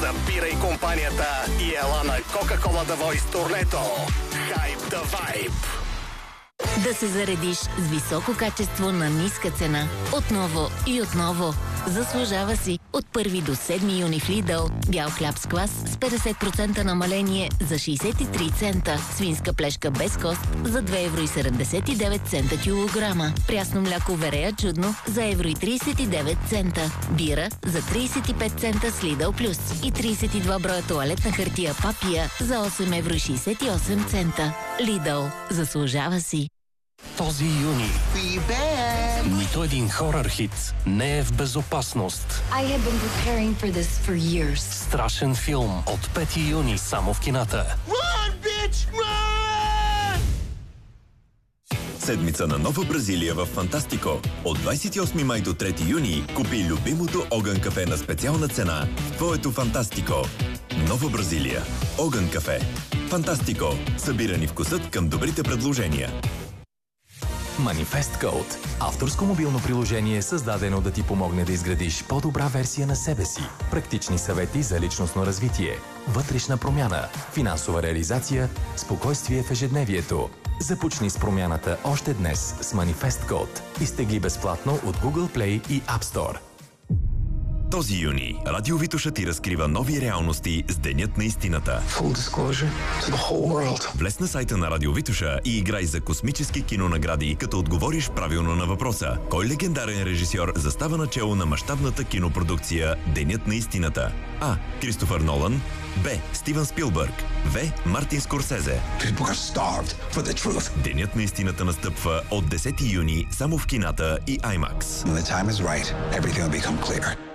Събирай компанията и ела на Coca-Cola The Voice турнето. Hype the Vibe. Да се заредиш с високо качество на ниска цена. Отново и отново. Заслужава си. От 1 до 7 юни в Lidl. Бял хляб с квас с 50% намаление за 63 цента. Свинска плешка без кост за 2,79 евро килограма. Прясно мляко Верея чудно за 1,39 цента. Бира за 35 цента с Lidl Plus. И 32 броя тоалетна хартия Папия за 8,68 цента. Lidl. Заслужава си. Този юни нито един хорър хит не е в безопасност. I have been preparing for this for years. Страшен филм от 5 юни само в кината. Run, bitch, run! Седмица на Нова Бразилия в Фантастико. От 28 май до 3 юни купи любимото Огън кафе на специална цена в твоето Фантастико. Нова Бразилия. Огън кафе. Фантастико. Събирани вкусът към добрите предложения. Manifest Code – авторско мобилно приложение, създадено да ти помогне да изградиш по-добра версия на себе си. Практични съвети за личностно развитие, вътрешна промяна, финансова реализация, спокойствие в ежедневието. Започни с промяната още днес с Manifest Code. Изтегли безплатно от Google Play и App Store. Този юни Радио Витоша ти разкрива нови реалности с Денят на истината. Влез на сайта на Радио Витоша и играй за космически кинонагради, като отговориш правилно на въпроса: кой легендарен режисьор застава начело на мащабната кинопродукция Денят на истината? А. Кристофър Нолан. Б. Стивън Спилбърг. В. Мартин Скорсезе. Денят на истината настъпва от 10 юни само в кината и IMAX. When the time is right, everything will become clear.